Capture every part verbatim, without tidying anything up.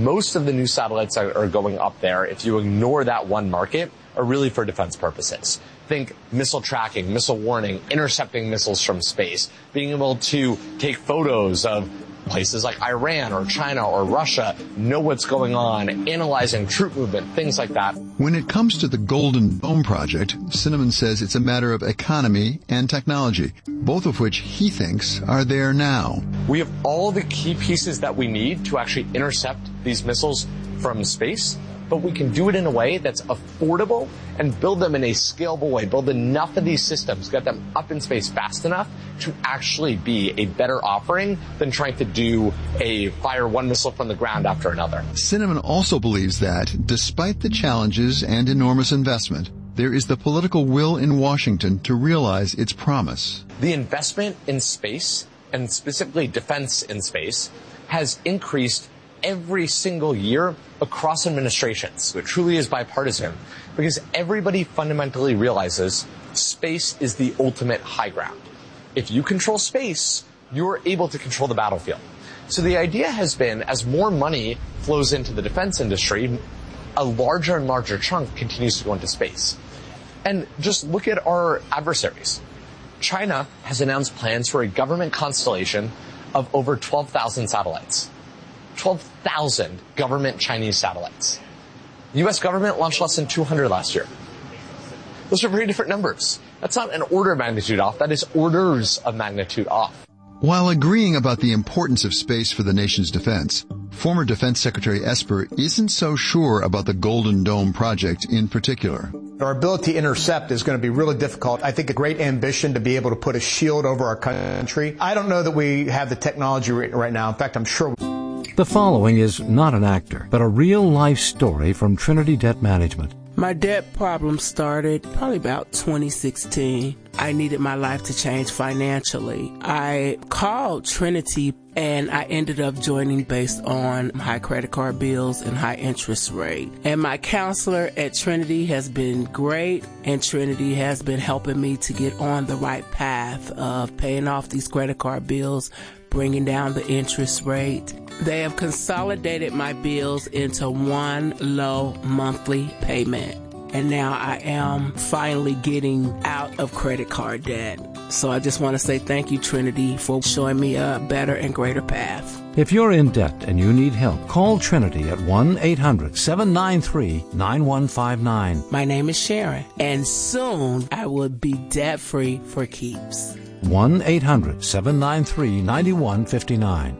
most of the new satellites that are going up there, if you ignore that one market, are really for defense purposes. Think missile tracking, missile warning, intercepting missiles from space, being able to take photos of places like Iran or China or Russia, know what's going on, analyzing troop movement, things like that. When it comes to the Golden Dome project, Cinnamon says it's a matter of economy and technology, both of which he thinks are there now. We have all the key pieces that we need to actually intercept these missiles from space, but we can do it in a way that's affordable and build them in a scalable way, build enough of these systems, get them up in space fast enough to actually be a better offering than trying to do a fire one missile from the ground after another. Cinnamon also believes that, despite the challenges and enormous investment, there is the political will in Washington to realize its promise. The investment in space, and specifically defense in space, has increased every single year across administrations. It truly is bipartisan because everybody fundamentally realizes space is the ultimate high ground. If you control space, you're able to control the battlefield. So the idea has been, as more money flows into the defense industry, a larger and larger chunk continues to go into space. And just look at our adversaries. China has announced plans for a government constellation of over twelve thousand satellites. twelve thousand government Chinese satellites. The U S government launched less than two hundred last year. Those are very different numbers. That's not an order of magnitude off. That is orders of magnitude off. While agreeing about the importance of space for the nation's defense, former Defense Secretary Esper isn't so sure about the Golden Dome project in particular. Our ability to intercept is going to be really difficult. I think a great ambition to be able to put a shield over our country. I don't know that we have the technology right now. In fact, I'm sure. The following is not an actor, but a real-life story from Trinity Debt Management. My debt problem started probably about twenty sixteen. I needed my life to change financially. I called Trinity and I ended up joining based on high credit card bills and high interest rate. And my counselor at Trinity has been great, and Trinity has been helping me to get on the right path of paying off these credit card bills, bringing down the interest rate. They have consolidated my bills into one low monthly payment. And now I am finally getting out of credit card debt. So I just want to say thank you, Trinity, for showing me a better and greater path. If you're in debt and you need help, call Trinity at one eight hundred seven nine three nine one five nine. My name is Sharon, and soon I will be debt-free for keeps. one eight hundred seven nine three nine one five nine.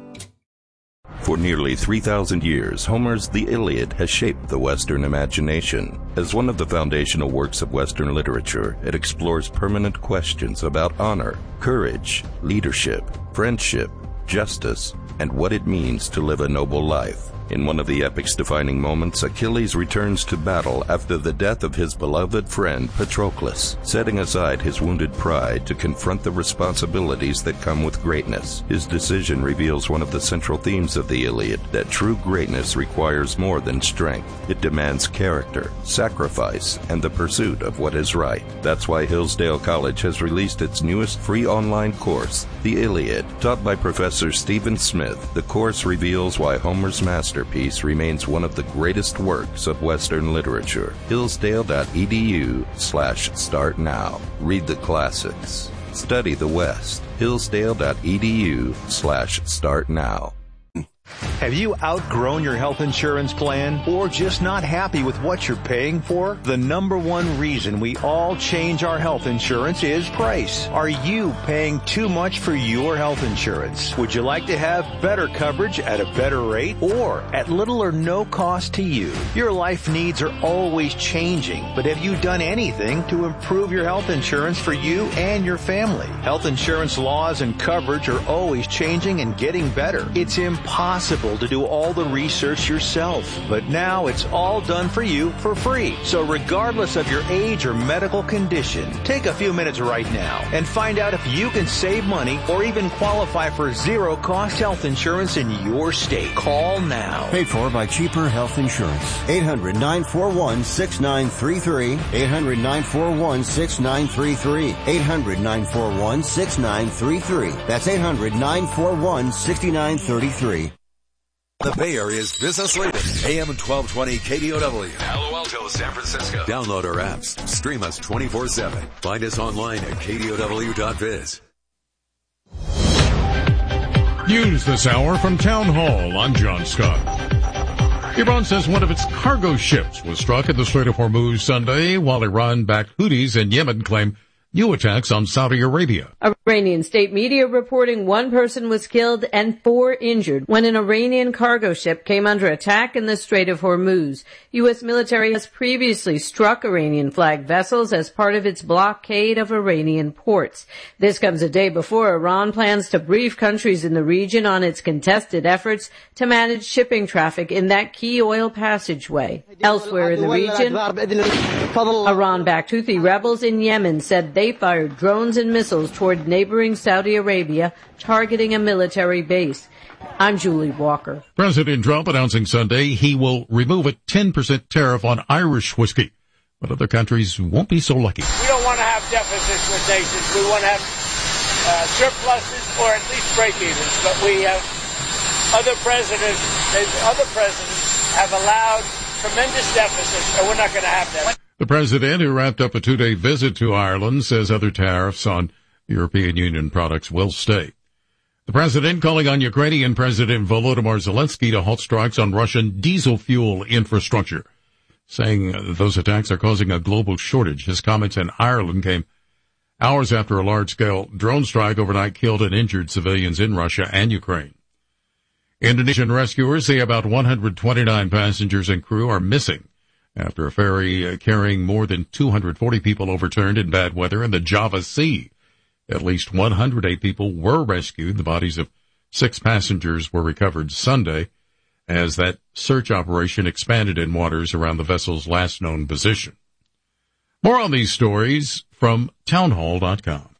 For nearly three thousand years, Homer's The Iliad has shaped the Western imagination. As one of the foundational works of Western literature, it explores permanent questions about honor, courage, leadership, friendship, justice, and what it means to live a noble life. In one of the epic's defining moments, Achilles returns to battle after the death of his beloved friend Patroclus, setting aside his wounded pride to confront the responsibilities that come with greatness. His decision reveals one of the central themes of the Iliad, that true greatness requires more than strength. It demands character, sacrifice, and the pursuit of what is right. That's why Hillsdale College has released its newest free online course, The Iliad. Taught by Professor Stephen Smith, the course reveals why Homer's masterpiece remains one of the greatest works of Western literature. Hillsdale.edu slash start now. Read the classics. Study the West. Hillsdale.edu slash start now. Have you outgrown your health insurance plan or just not happy with what you're paying for? The number one reason we all change our health insurance is price. Are you paying too much for your health insurance? Would you like to have better coverage at a better rate or at little or no cost to you? Your life needs are always changing, but have you done anything to improve your health insurance for you and your family? Health insurance laws and coverage are always changing and getting better. It's impossible to do all the research yourself, but now it's all done for you for free. So regardless of your age or medical condition, take a few minutes right now and find out if you can save money or even qualify for zero-cost health insurance in your state. Call now. Paid for by Cheaper Health Insurance. eight hundred nine four one six nine three three. eight hundred nine four one six nine three three. eight hundred nine four one six nine three three. That's eight hundred nine four one six nine three three. The Bay Area's business leader, A M twelve twenty K D O W. L O L till San Francisco. Download our apps. Stream us twenty-four seven. Find us online at K D O W dot biz. News this hour from Town Hall. I'm John Scott. Iran says one of its cargo ships was struck at the Strait of Hormuz Sunday, while Iran-backed Houthis in Yemen claim new attacks on Saudi Arabia. Iranian state media reporting one person was killed and four injured when an Iranian cargo ship came under attack in the Strait of Hormuz. U S military has previously struck Iranian-flagged vessels as part of its blockade of Iranian ports. This comes a day before Iran plans to brief countries in the region on its contested efforts to manage shipping traffic in that key oil passageway. Elsewhere in the region, Iran-backed Houthi rebels in Yemen said they They fired drones and missiles toward neighboring Saudi Arabia, targeting a military base. I'm Julie Walker. President Trump announcing Sunday he will remove a ten percent tariff on Irish whiskey, but other countries won't be so lucky. We don't want to have deficits with nations. We want to have uh, surpluses or at least break-evens. But we have other presidents, other presidents have allowed tremendous deficits, and we're not going to have that. The president, who wrapped up a two-day visit to Ireland, says other tariffs on European Union products will stay. The president calling on Ukrainian President Volodymyr Zelensky to halt strikes on Russian diesel fuel infrastructure, saying those attacks are causing a global shortage. His comments in Ireland came hours after a large-scale drone strike overnight killed and injured civilians in Russia and Ukraine. Indonesian rescuers say about one hundred twenty-nine passengers and crew are missing after a ferry carrying more than two hundred forty people overturned in bad weather in the Java Sea. At least one hundred eight people were rescued. The bodies of six passengers were recovered Sunday as that search operation expanded in waters around the vessel's last known position. More on these stories from townhall dot com.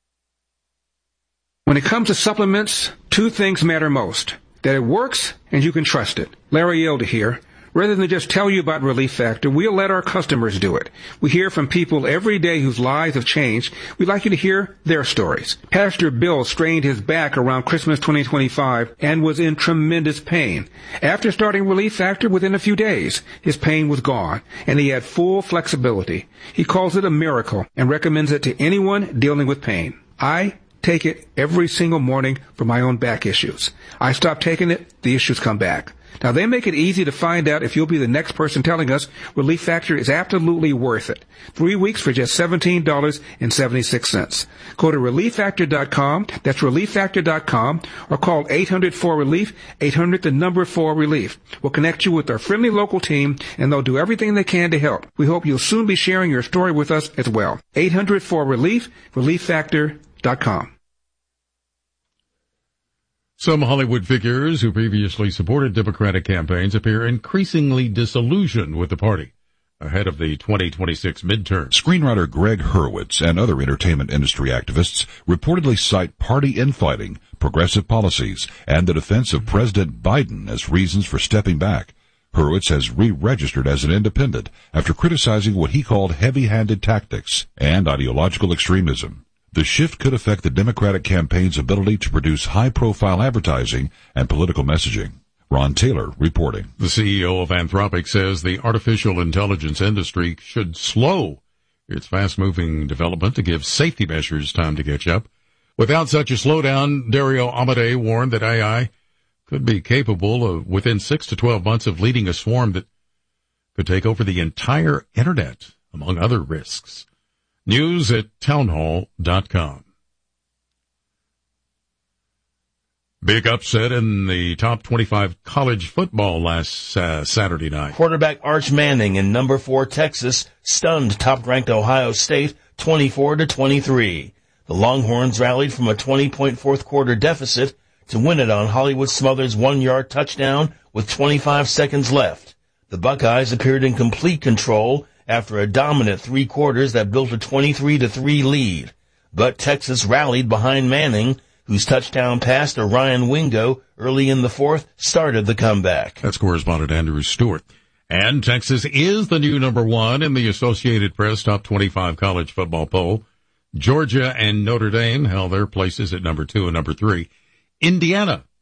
When it comes to supplements, two things matter most: that it works and you can trust it. Larry Yelda here. Rather than just tell you about Relief Factor, we'll let our customers do it. We hear from people every day whose lives have changed. We'd like you to hear their stories. Pastor Bill strained his back around Christmas twenty twenty-five and was in tremendous pain. After starting Relief Factor, within a few days, his pain was gone, and he had full flexibility. He calls it a miracle and recommends it to anyone dealing with pain. I take it every single morning for my own back issues. I stop taking it, the issues come back. Now, they make it easy to find out if you'll be the next person telling us Relief Factor is absolutely worth it. Three weeks for just seventeen dollars and seventy-six cents. Go to relief factor dot com, that's relief factor dot com, or call eight hundred four relief, eight hundred the number four relief. We'll connect you with our friendly local team, and they'll do everything they can to help. We hope you'll soon be sharing your story with us as well. eight hundred four relief, relief factor dot com. Some Hollywood figures who previously supported Democratic campaigns appear increasingly disillusioned with the party ahead of the twenty twenty-six midterms. Screenwriter Greg Hurwitz and other entertainment industry activists reportedly cite party infighting, progressive policies, and the defense of President Biden as reasons for stepping back. Hurwitz has re-registered as an independent after criticizing what he called heavy-handed tactics and ideological extremism. The shift could affect the Democratic campaign's ability to produce high-profile advertising and political messaging. Ron Taylor reporting. The C E O of Anthropic says the artificial intelligence industry should slow its fast-moving development to give safety measures time to catch up. Without such a slowdown, Dario Amodei warned that A I could be capable of, within six to twelve months, of leading a swarm that could take over the entire Internet, among other risks. News at townhall dot com. Big upset in the top twenty-five college football last uh, Saturday night. Quarterback Arch Manning in number four Texas stunned top-ranked Ohio State twenty-four to twenty-three. The Longhorns rallied from a twenty-point fourth-quarter deficit to win it on Hollywood Smothers' one-yard touchdown with twenty-five seconds left. The Buckeyes appeared in complete control after a dominant three quarters that built a twenty-three to three lead. But Texas rallied behind Manning, whose touchdown pass to Ryan Wingo early in the fourth started the comeback. That's correspondent Andrew Stewart. And Texas is the new number one in the Associated Press top twenty-five college football poll. Georgia and Notre Dame held their places at number two and number three. Indiana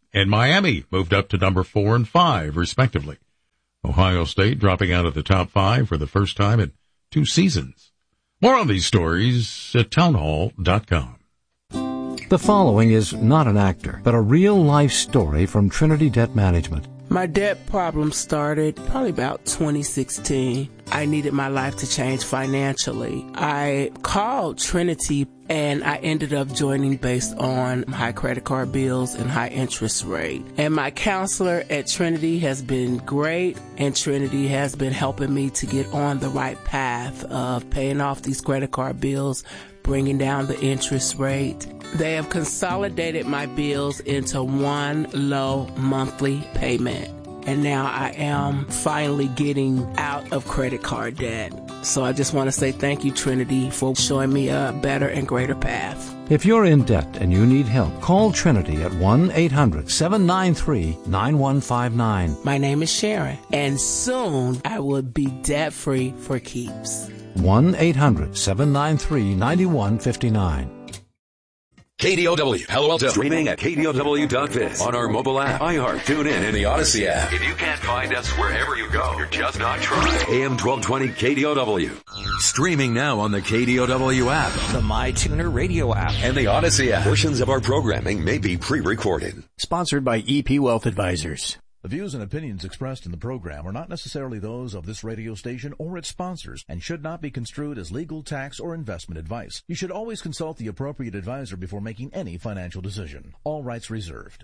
And Miami moved up to number four and five, respectively. Ohio State dropping out of the top five for the first time in two seasons. More on these stories at townhall dot com. The following is not an actor, but a real-life story from Trinity Debt Management. My debt problem started probably about twenty sixteen. I needed my life to change financially. I called Trinity and I ended up joining based on high credit card bills and high interest rate. And my counselor at Trinity has been great, and Trinity has been helping me to get on the right path of paying off these credit card bills, bringing down the interest rate. They have consolidated my bills into one low monthly payment. And now I am finally getting out of credit card debt. So I just want to say thank you, Trinity, for showing me a better and greater path. If you're in debt and you need help, call Trinity at one eight hundred seven nine three nine one five nine. My name is Sharon, and soon I will be debt-free for keeps. one eight hundred seven nine three nine one five nine. K D O W, Palo Alto. Streaming at K D O W dot biz. On our mobile app, iHeart, TuneIn, and the Odyssey app. If you can't find us wherever you go, you're just not trying. A M twelve twenty K D O W. Streaming now on the K D O W app, the MyTuner radio app, and the Odyssey app. Portions of our programming may be pre-recorded. Sponsored by E P Wealth Advisors. The views and opinions expressed in the program are not necessarily those of this radio station or its sponsors and should not be construed as legal, tax, or investment advice. You should always consult the appropriate advisor before making any financial decision. All rights reserved.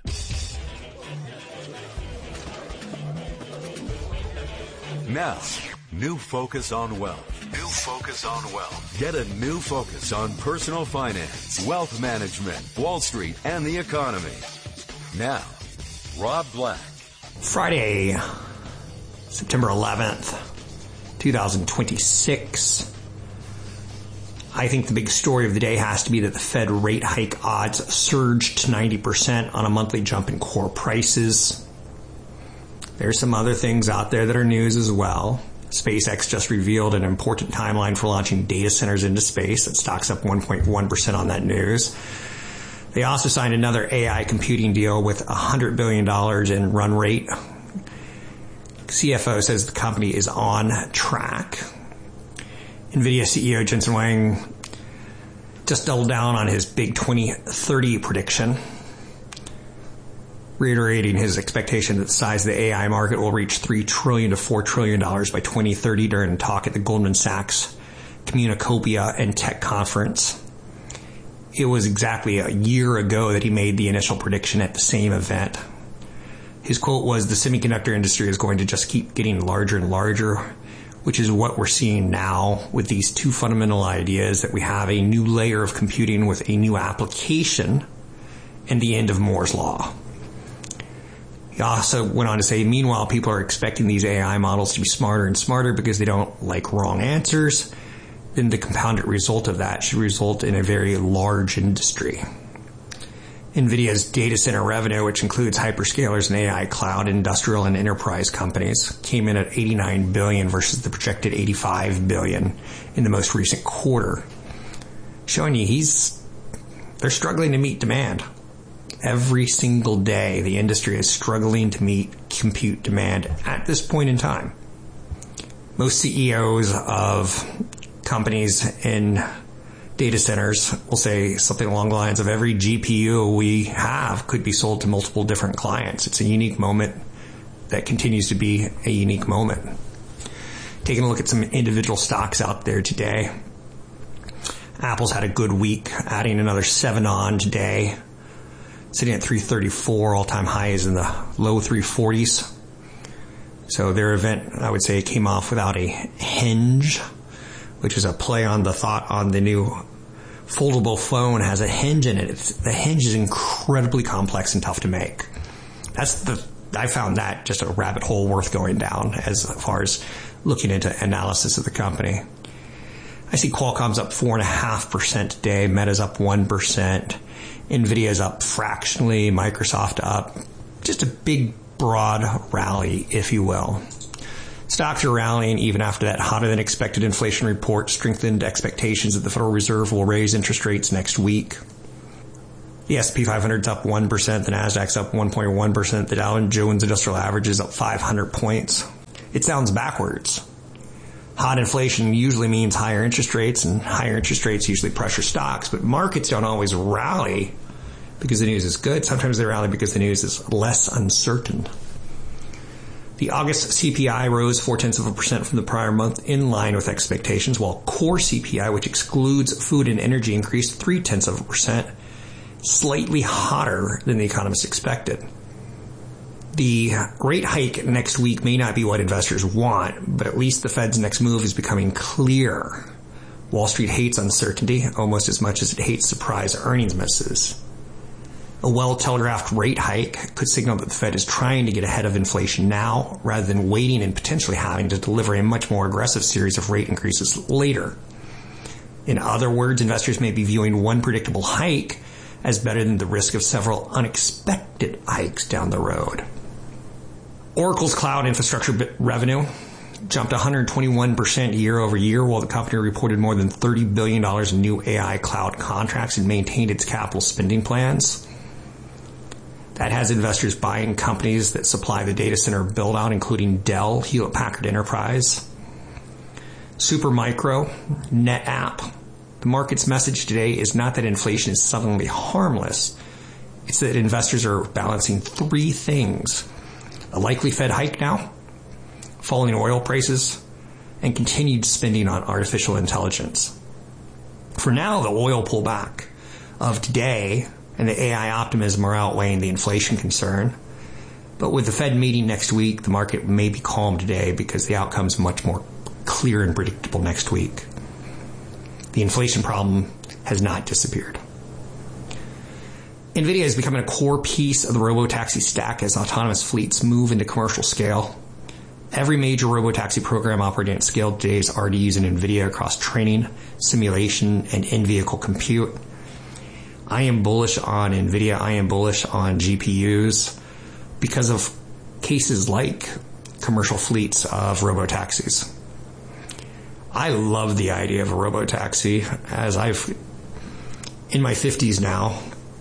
Now, new focus on wealth. New focus on wealth. Get a new focus on personal finance, wealth management, Wall Street, and the economy. Now, Rob Black. Friday, September eleventh, twenty twenty-six. I think the big story of the day has to be that the Fed rate hike odds surged to ninety percent on a monthly jump in core prices. There's some other things out there that are news as well. SpaceX just revealed an important timeline for launching data centers into space. That stock's up one point one percent on that news. They also signed another A I computing deal with one hundred billion dollars in run rate. C F O says the company is on track. NVIDIA C E O Jensen Huang just doubled down on his big twenty thirty prediction, reiterating his expectation that the size of the A I market will reach three trillion dollars to four trillion dollars by twenty thirty during a talk at the Goldman Sachs Communacopia and Tech Conference. It was exactly a year ago that he made the initial prediction at the same event. His quote was, "The semiconductor industry is going to just keep getting larger and larger," which is what we're seeing now with these two fundamental ideas, that we have a new layer of computing with a new application and the end of Moore's Law. He also went on to say, meanwhile, people are expecting these A I models to be smarter and smarter because they don't like wrong answers. Then the compounded result of that should result in a very large industry. NVIDIA's data center revenue, which includes hyperscalers and A I cloud, industrial, and enterprise companies, came in at eighty-nine billion dollars versus the projected eighty-five billion dollars in the most recent quarter, showing you he's they're struggling to meet demand. Every single day, the industry is struggling to meet compute demand at this point in time. Most C E Os of companies in data centers will say something along the lines of, every G P U we have could be sold to multiple different clients. It's a unique moment that continues to be a unique moment. Taking a look at some individual stocks out there today. Apple's had a good week, adding another seven on today, sitting at three thirty-four, all-time high is in the low three forties. So their event, I would say, came off without a hinge, which is a play on the thought on the new foldable phone has a hinge in it. It's, the hinge is incredibly complex and tough to make. That's the, I found that just a rabbit hole worth going down as far as looking into analysis of the company. I see Qualcomm's up four point five percent today. Meta's up one percent. NVIDIA's up fractionally. Microsoft up. Just a big, broad rally, if you will. Stocks are rallying even after that hotter than expected inflation report strengthened expectations that the Federal Reserve will raise interest rates next week. The S and P five hundred is up one percent. The Nasdaq's up one point one percent. The Dow Jones Industrial Average is up five hundred points. It sounds backwards. Hot inflation usually means higher interest rates, and higher interest rates usually pressure stocks. But markets don't always rally because the news is good. Sometimes they rally because the news is less uncertain. The August C P I rose four tenths of a percent from the prior month, in line with expectations, while core C P I, which excludes food and energy, increased three tenths of a percent, slightly hotter than the economists expected. The rate hike next week may not be what investors want, but at least the Fed's next move is becoming clear. Wall Street hates uncertainty almost as much as it hates surprise earnings misses. A well-telegraphed rate hike could signal that the Fed is trying to get ahead of inflation now, rather than waiting and potentially having to deliver a much more aggressive series of rate increases later. In other words, investors may be viewing one predictable hike as better than the risk of several unexpected hikes down the road. Oracle's cloud infrastructure revenue jumped one hundred twenty-one percent year over year, while the company reported more than thirty billion dollars in new A I cloud contracts and maintained its capital spending plans. That has investors buying companies that supply the data center build-out, including Dell, Hewlett-Packard Enterprise, Supermicro, NetApp. The market's message today is not that inflation is suddenly harmless. It's that investors are balancing three things: a likely Fed hike now, falling oil prices, and continued spending on artificial intelligence. For now, the oil pullback of today and the A I optimism are outweighing the inflation concern. But with the Fed meeting next week, the market may be calm today because the outcome is much more clear and predictable next week. The inflation problem has not disappeared. NVIDIA is becoming a core piece of the robotaxi stack as autonomous fleets move into commercial scale. Every major robotaxi program operating at scale today is already using NVIDIA across training, simulation, and in-vehicle compute. I am bullish on NVIDIA. I am bullish on G P Us because of cases like commercial fleets of robotaxis. I love the idea of a robotaxi. As I've, in my fifties now,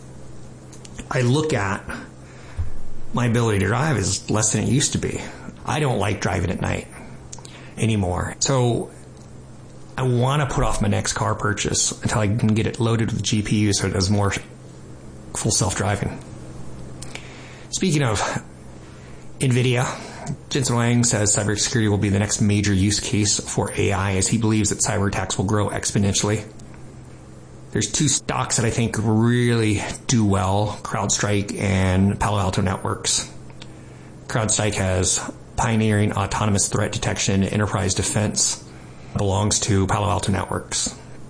I look at my ability to drive as less than it used to be. I don't like driving at night anymore. So I want to put off my next car purchase until I can get it loaded with G P U so it does more full self-driving. Speaking of NVIDIA, Jensen Huang says cybersecurity will be the next major use case for A I, as he believes that cyber attacks will grow exponentially. There's two stocks that I think really do well: CrowdStrike and Palo Alto Networks. CrowdStrike has pioneering autonomous threat detection and enterprise defense. Belongs to Palo Alto Networks.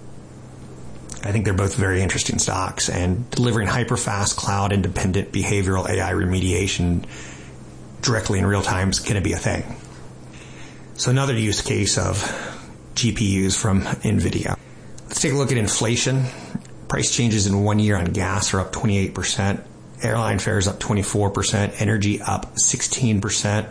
I think they're both very interesting stocks, and delivering hyper-fast, cloud-independent behavioral A I remediation directly in real time is going to be a thing. So another use case of G P Us from NVIDIA. Let's take a look at inflation. Price changes in one year on gas are up twenty-eight percent. Airline fares up twenty-four percent. Energy up sixteen percent.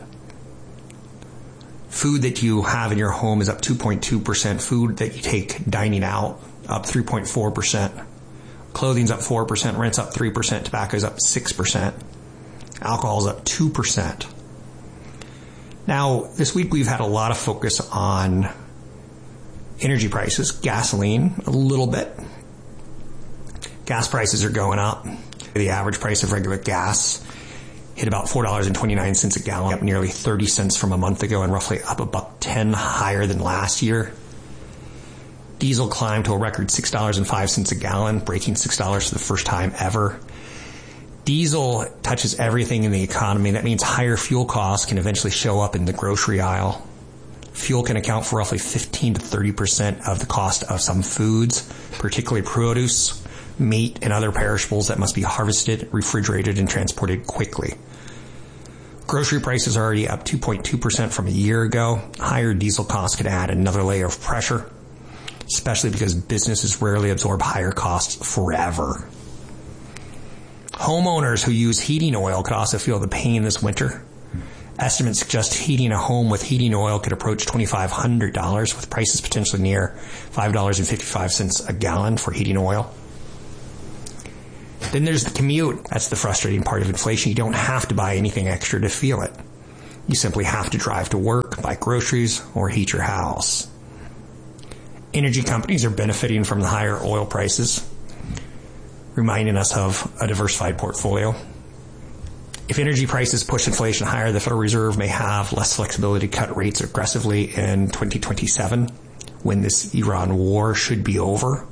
Food that you have in your home is up two point two percent. Food that you take dining out up three point four percent. Clothing's up four percent. Rent's up three percent. Tobacco's up six percent. Alcohol's up two percent. Now, this week we've had a lot of focus on energy prices, gasoline a little bit. Gas prices are going up. The average price of regular gas hit about four dollars and twenty-nine cents a gallon, up nearly thirty cents from a month ago and roughly up a buck ten higher than last year. Diesel climbed to a record six dollars and five cents a gallon, breaking six dollars for the first time ever. Diesel touches everything in the economy. That means higher fuel costs can eventually show up in the grocery aisle. Fuel can account for roughly fifteen to thirty percent of the cost of some foods, particularly produce, meat, and other perishables that must be harvested, refrigerated, and transported quickly. Grocery prices are already up two point two percent from a year ago. Higher diesel costs could add another layer of pressure, especially because businesses rarely absorb higher costs forever. Homeowners who use heating oil could also feel the pain this winter. Estimates suggest heating a home with heating oil could approach two thousand five hundred dollars, with prices potentially near five dollars and fifty-five cents a gallon for heating oil. Then there's the commute. That's the frustrating part of inflation. You don't have to buy anything extra to feel it. You simply have to drive to work, buy groceries, or heat your house. Energy companies are benefiting from the higher oil prices, reminding us of a diversified portfolio. If energy prices push inflation higher, the Federal Reserve may have less flexibility to cut rates aggressively in twenty twenty-seven, when this Iran war should be over.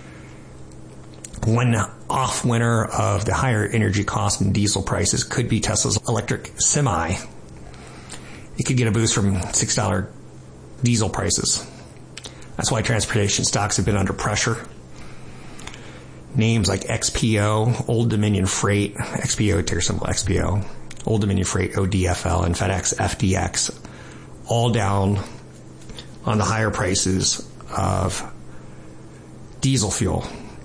One off winner of the higher energy costs and diesel prices could be Tesla's electric semi. It could get a boost from six dollars diesel prices. That's why transportation stocks have been under pressure. Names like X P O, Old Dominion Freight, X P O, ticker symbol X P O, Old Dominion Freight, O D F L, and FedEx, F D X, all down on the higher prices of diesel fuel.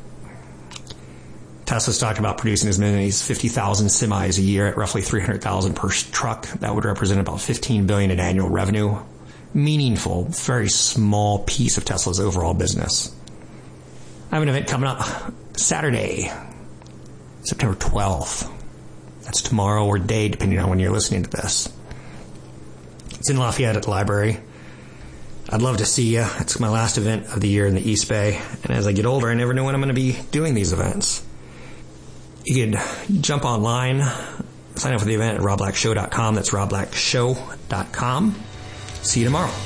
Tesla's talking about producing as many as fifty thousand semis a year at roughly three hundred thousand per truck. That would represent about fifteen billion dollars in annual revenue. Meaningful, very small piece of Tesla's overall business. I have an event coming up Saturday, September twelfth. That's tomorrow or day, depending on when you're listening to this. It's in Lafayette at the library. I'd love to see you. It's my last event of the year in the East Bay. And as I get older, I never know when I'm going to be doing these events. You can jump online, sign up for the event at rob black show dot com. That's rob black show dot com. See you tomorrow.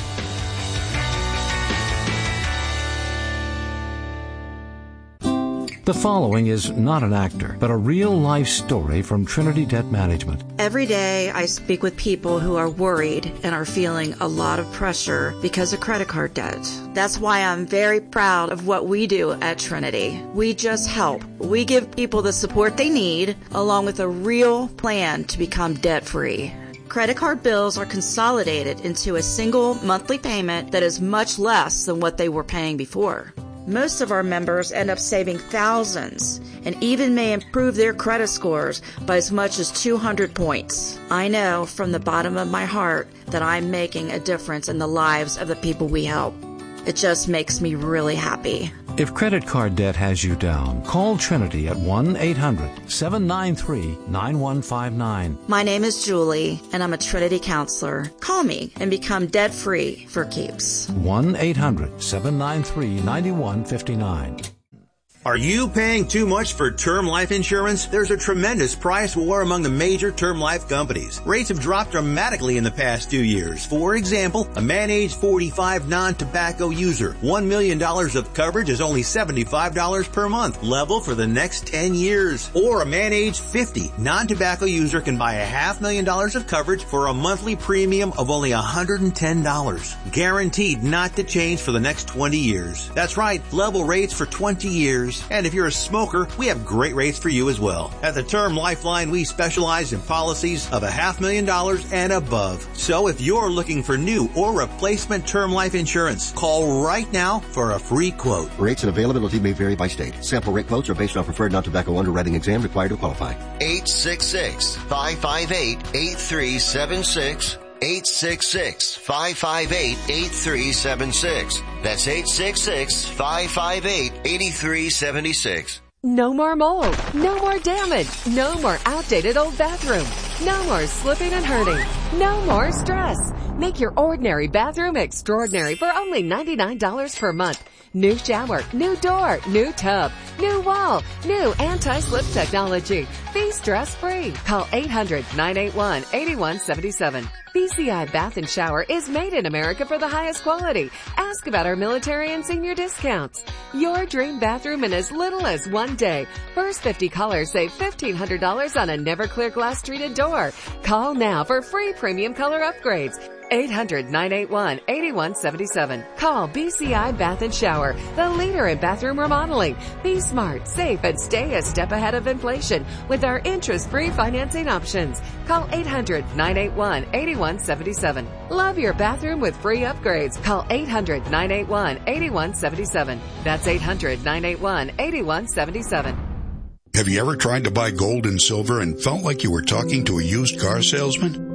The following is not an actor, but a real-life story from Trinity Debt Management. Every day I speak with people who are worried and are feeling a lot of pressure because of credit card debt. That's why I'm very proud of what we do at Trinity. We just help. We give people the support they need, along with a real plan to become debt-free. Credit card bills are consolidated into a single monthly payment that is much less than what they were paying before. Most of our members end up saving thousands and even may improve their credit scores by as much as two hundred points. I know from the bottom of my heart that I'm making a difference in the lives of the people we help. It just makes me really happy. If credit card debt has you down, call Trinity at one eight hundred seven nine three nine one five nine. My name is Julie, and I'm a Trinity counselor. Call me and become debt-free for keeps. one eight hundred seven nine three nine one five nine. Are you paying too much for term life insurance? There's a tremendous price war among the major term life companies. Rates have dropped dramatically in the past two years. For example, a man age forty-five non-tobacco user, one million dollars of coverage is only seventy-five dollars per month, level for the next ten years. Or a man age fifty non-tobacco user can buy a half million dollars of coverage for a monthly premium of only one hundred ten dollars. Guaranteed not to change for the next twenty years. That's right, level rates for twenty years. And if you're a smoker, we have great rates for you as well. At the Term Lifeline, we specialize in policies of a half million dollars and above. So if you're looking for new or replacement term life insurance, call right now for a free quote. Rates and availability may vary by state. Sample rate quotes are based on preferred non-tobacco underwriting exam required to qualify. eight six six, five five eight, eight three seven six. eight six six, five five eight, eight three seven six. That's eight six six, five five eight, eight three seven six. No more mold. No more damage. No more outdated old bathroom. No more slipping and hurting. No more stress. Make your ordinary bathroom extraordinary for only ninety-nine dollars per month. New shower, new door, new tub, new wall, new anti-slip technology. Be stress-free. Call eight hundred, nine eight one, eight one seven seven. B C I Bath and Shower is made in America for the highest quality. Ask about our military and senior discounts. Your dream bathroom in as little as one day. First fifty callers save fifteen hundred dollars on a never clear glass treated door. Call now for free premium color upgrades. eight hundred, nine eight one, eight one seven seven. Call B C I Bath and Shower, the leader in bathroom remodeling. Be smart, safe, and stay a step ahead of inflation with our interest-free financing options. Call eight hundred, nine eight one, eight one seven seven. Love your bathroom with free upgrades. Call eight hundred, nine eight one, eight one seven seven. That's eight hundred, nine eight one, eight one seven seven. Have you ever tried to buy gold and silver and felt like you were talking to a used car salesman?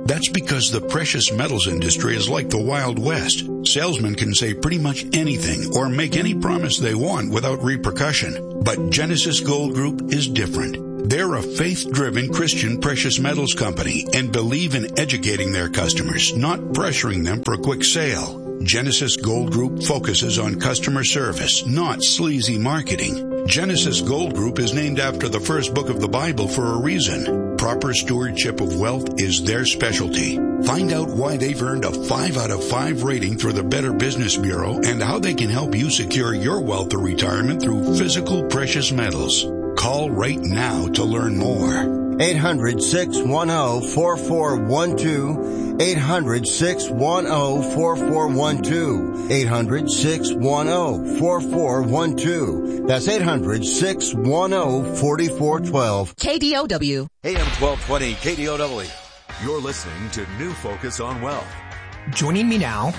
That's because the precious metals industry is like the Wild West. Salesmen can say pretty much anything or make any promise they want without repercussion. But Genesis Gold Group is different. They're a faith-driven Christian precious metals company and believe in educating their customers, not pressuring them for a quick sale. Genesis Gold Group focuses on customer service, not sleazy marketing. Genesis Gold Group is named after the first book of the Bible for a reason. Proper stewardship of wealth is their specialty. Find out why they've earned a five out of five rating through the Better Business Bureau and how they can help you secure your wealth or retirement through physical precious metals. Call right now to learn more. eight hundred, six one zero, four four one two. eight hundred, six one zero, four four one two. eight hundred, six one zero, four four one two. That's eight hundred, six one zero, four four one two. K D O W. A M twelve twenty, K D O W. You're listening to New Focus on Wealth. Joining me now,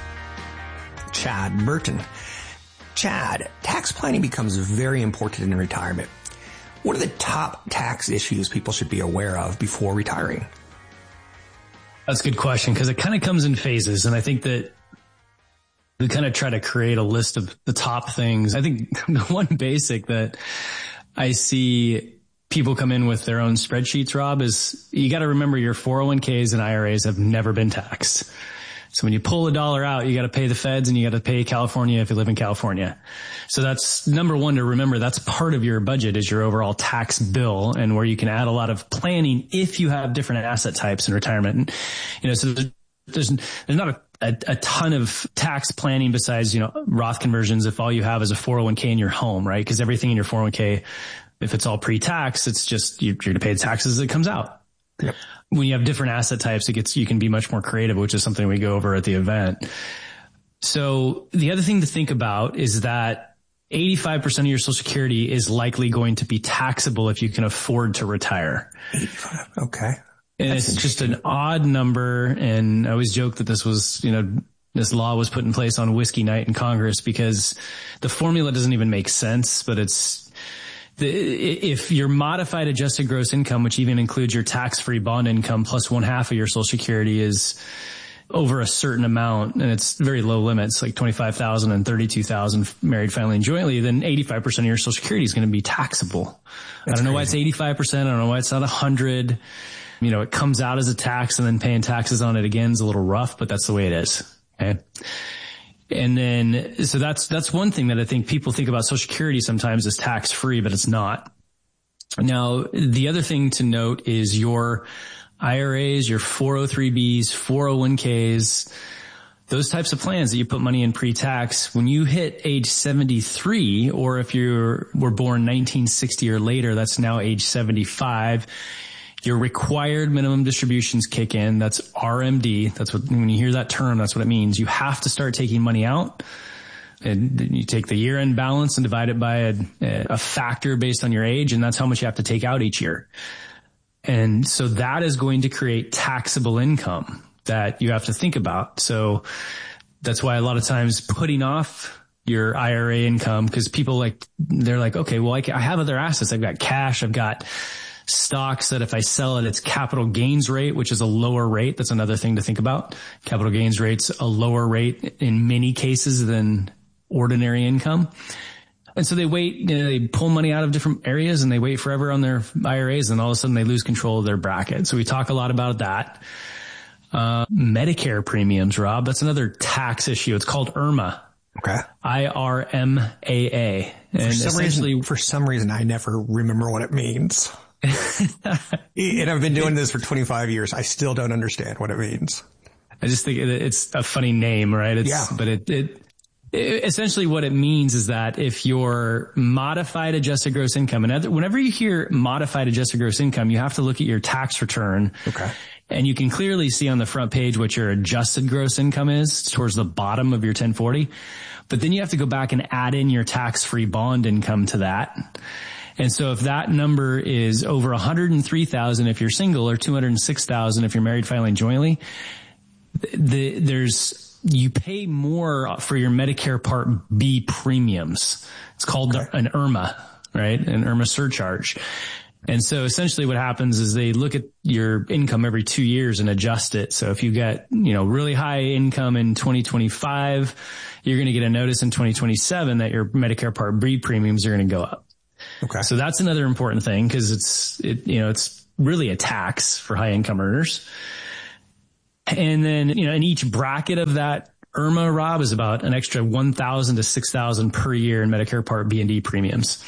Chad Burton. Chad, tax planning becomes very important in retirement. What are the top tax issues people should be aware of before retiring? That's a good question because it kind of comes in phases. And I think that we kind of try to create a list of the top things. I think the one basic that I see people come in with their own spreadsheets, Rob, is you got to remember your four oh one k's and I R As have never been taxed. So when you pull a dollar out, you got to pay the feds and you got to pay California if you live in California. So that's number one to remember. That's part of your budget is your overall tax bill and where you can add a lot of planning if you have different asset types in retirement. And, you know, so there's, there's, there's not a, a, a ton of tax planning besides, you know, Roth conversions if all you have is a four oh one k in your home, right? Because everything in your four oh one k, if it's all pre-tax, it's just you're going to pay the taxes as it comes out. Yep. When you have different asset types, it gets, you can be much more creative, which is something we go over at the event. So the other thing to think about is that eighty-five percent of your Social Security is likely going to be taxable if you can afford to retire. eighty-five. Okay. And That's it's just an odd number. And I always joke that this was, you know, this law was put in place on whiskey night in Congress because the formula doesn't even make sense, but it's, The, if your modified adjusted gross income, which even includes your tax-free bond income plus one half of your Social Security is over a certain amount, and it's very low limits, like twenty-five thousand and thirty-two thousand married, family, and jointly, then eighty-five percent of your Social Security is going to be taxable. That's I don't know crazy. Why it's eighty-five percent. I don't know why it's not one hundred. You know, it comes out as a tax and then paying taxes on it again is a little rough, but that's the way it is. Okay. And then, so that's, that's one thing that I think people think about Social Security sometimes as tax free, but it's not. Now, the other thing to note is your I R As, your four oh three B's, four oh one k's, those types of plans that you put money in pre-tax, when you hit age seventy-three, or if you were born nineteen sixty or later, that's now age seventy-five, your required minimum distributions kick in. That's R M D. That's what, when you hear that term, that's what it means. You have to start taking money out. And you take the year-end balance and divide it by a, a factor based on your age, and that's how much you have to take out each year. And so that is going to create taxable income that you have to think about. So that's why a lot of times putting off your I R A income, because people like, they're like, okay, well, I, can, I have other assets. I've got cash. I've got stocks that if I sell it, it's capital gains rate, which is a lower rate. That's another thing to think about. Capital gains rate's a lower rate in many cases than ordinary income. And so they wait, you know, they pull money out of different areas and they wait forever on their I R As, and all of a sudden they lose control of their bracket. So we talk a lot about that. Uh, Medicare premiums, Rob, that's another tax issue. It's called I R M A. Okay. I R M A A. And for some reason, for some reason, I never remember what it means. And I've been doing this for twenty-five years. I still don't understand what it means. I just think it's a funny name, right? It's, yeah. But it, it, it, essentially what it means is that if your modified adjusted gross income, and other, whenever you hear modified adjusted gross income, you have to look at your tax return. Okay. And you can clearly see on the front page what your adjusted gross income is towards the bottom of your ten forty. But then you have to go back and add in your tax-free bond income to that. And so if that number is over one hundred three thousand if you're single, or two hundred six thousand if you're married filing jointly, the, there's, you pay more for your Medicare Part B premiums. It's called okay. an I R M A, right? An I R M A surcharge. And so essentially what happens is they look at your income every two years and adjust it. So if you get, you know, really high income in twenty twenty-five, you're going to get a notice in twenty twenty-seven that your Medicare Part B premiums are going to go up. Okay. So that's another important thing because it's, it, you know, it's really a tax for high income earners. And then, you know, in each bracket of that I R M A, Rob, is about an extra one thousand to six thousand per year in Medicare Part B and D premiums.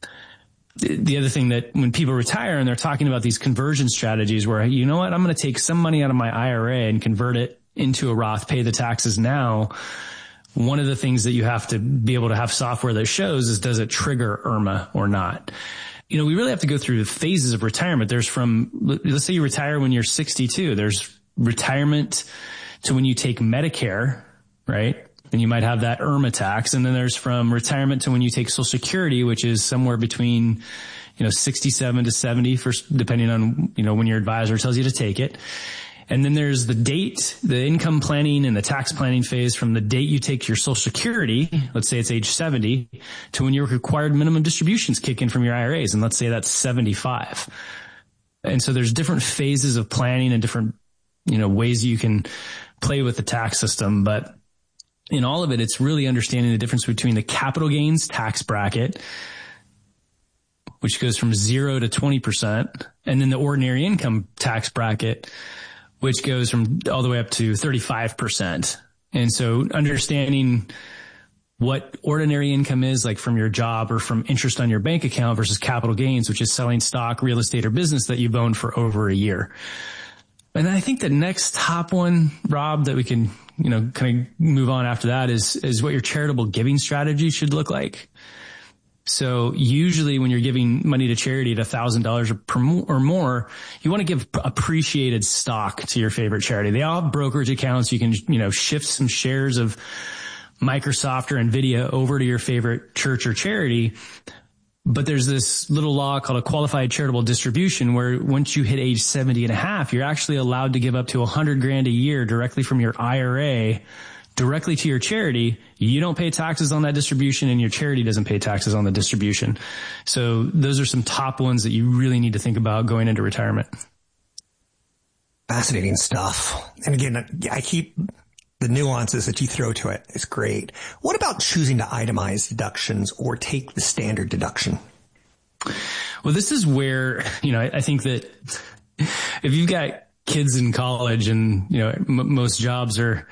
The other thing that when people retire and they're talking about these conversion strategies where, you know what, I'm going to take some money out of my I R A and convert it into a Roth, pay the taxes now. One of the things that you have to be able to have software that shows is, does it trigger I R M A or not? You know, we really have to go through the phases of retirement. There's from, let's say you retire when you're sixty-two. There's retirement to when you take Medicare, right? And you might have that I R M A tax. And then there's from retirement to when you take Social Security, which is somewhere between, you know, sixty-seven to seventy for, depending on, you know, when your advisor tells you to take it. And then there's the date, the income planning and the tax planning phase from the date you take your Social Security, let's say it's age seventy, to when your required minimum distributions kick in from your I R As. And let's say that's seventy-five. And so there's different phases of planning and different, you know, ways you can play with the tax system. But in all of it, it's really understanding the difference between the capital gains tax bracket, which goes from zero to twenty percent, and then the ordinary income tax bracket, which goes from all the way up to thirty-five percent. And so understanding what ordinary income is, like from your job or from interest on your bank account, versus capital gains, which is selling stock, real estate, or business that you've owned for over a year. And I think the next top one, Rob, that we can, you know, kind of move on after that is, is what your charitable giving strategy should look like. So usually when you're giving money to charity at a thousand dollars or more, you want to give appreciated stock to your favorite charity. They all have brokerage accounts. You can, you know, shift some shares of Microsoft or NVIDIA over to your favorite church or charity. But there's this little law called a qualified charitable distribution where once you hit age seventy and a half, you're actually allowed to give up to a hundred grand a year directly from your I R A directly to your charity. You don't pay taxes on that distribution and your charity doesn't pay taxes on the distribution. So those are some top ones that you really need to think about going into retirement. Fascinating stuff. And again, I keep the nuances that you throw to it is great. What about choosing to itemize deductions or take the standard deduction? Well, this is where, you know, I, I think that if you've got kids in college and, you know, m- most jobs are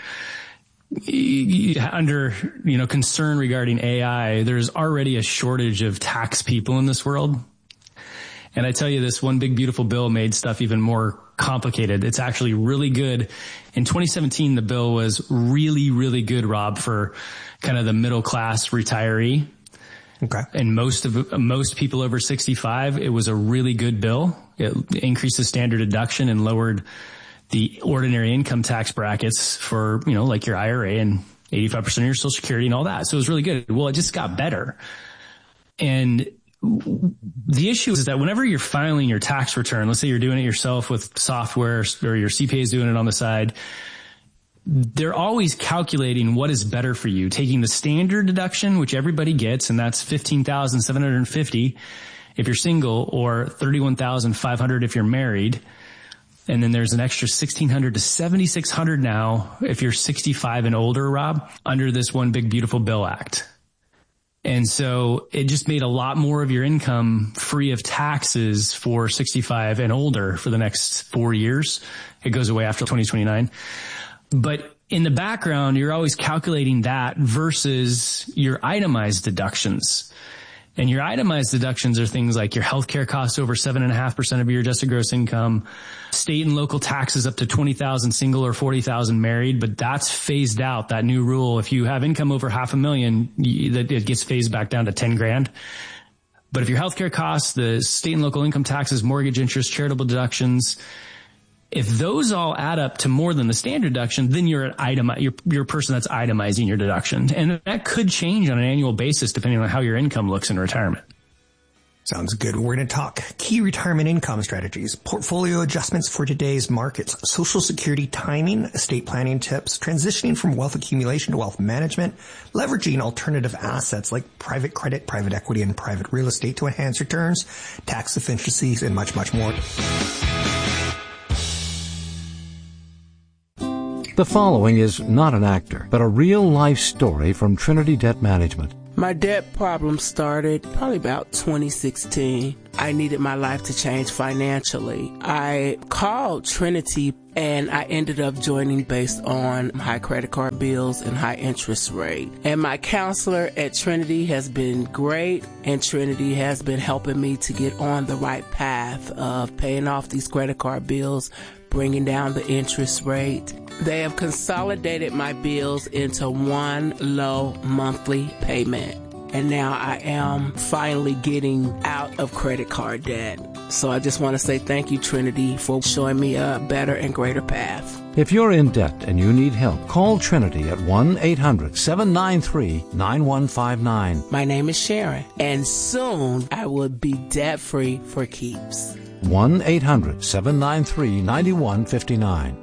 under, you know, concern regarding A I, there's already a shortage of tax people in this world. And I tell you, this one big beautiful bill made stuff even more complicated. It's actually really good. In twenty seventeen, the bill was really, really good, Rob, for kind of the middle class retiree. Okay. And most of, most people over sixty-five, it was a really good bill. It increased the standard deduction and lowered the ordinary income tax brackets for, you know, like your I R A and eighty-five percent of your Social Security and all that. So it was really good. Well, it just got better. And the issue is that whenever you're filing your tax return, let's say you're doing it yourself with software or your C P A is doing it on the side, they're always calculating what is better for you, taking the standard deduction, which everybody gets, and that's fifteen thousand seven hundred fifty if you're single, or thirty-one thousand five hundred if you're married. And then there's an extra sixteen hundred to seventy-six hundred now if you're sixty-five and older, Rob, under this One Big Beautiful Bill Act. And so it just made a lot more of your income free of taxes for sixty-five and older for the next four years. It goes away after twenty twenty-nine. But in the background, you're always calculating that versus your itemized deductions. And your itemized deductions are things like your healthcare costs over seven and a half percent of your adjusted gross income, state and local taxes up to twenty thousand single or forty thousand married, but that's phased out, that new rule. If you have income over half a million, that it gets phased back down to ten grand. But if your healthcare costs, the state and local income taxes, mortgage interest, charitable deductions, if those all add up to more than the standard deduction, then you're an item, you're, you're a person that's itemizing your deduction. And that could change on an annual basis depending on how your income looks in retirement. Sounds good. We're going to talk key retirement income strategies, portfolio adjustments for today's markets, Social Security timing, estate planning tips, transitioning from wealth accumulation to wealth management, leveraging alternative assets like private credit, private equity, and private real estate to enhance returns, tax efficiencies, and much, much more. The following is not an actor, but a real-life story from Trinity Debt Management. My debt problem started probably about twenty sixteen. I needed my life to change financially. I called Trinity and I ended up joining based on high credit card bills and high interest rate. And my counselor at Trinity has been great, and Trinity has been helping me to get on the right path of paying off these credit card bills, bringing down the interest rate. They have consolidated my bills into one low monthly payment. And now I am finally getting out of credit card debt. So I just want to say thank you, Trinity, for showing me a better and greater path. If you're in debt and you need help, call Trinity at one eight hundred seven nine three nine one five nine. My name is Sharon, and soon I will be debt-free for keeps. one eight hundred seven nine three nine one five nine.